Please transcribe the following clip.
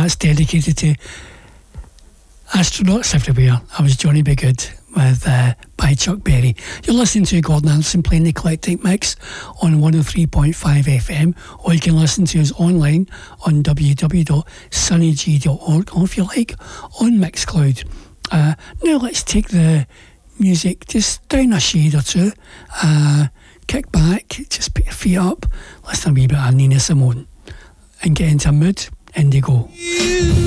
That's dedicated to astronauts everywhere. I was Johnny B. Good with by Chuck Berry. You're listening to Gordon Anderson playing the Eclectic Mix on 103.5 FM, or you can listen to us online on www.sunnyg.org, or if you like, on Mixcloud. Now let's take the music just down a shade or two. Kick back, just put your feet up, listen a wee bit of Nina Simone, and get into a mood. Indigo.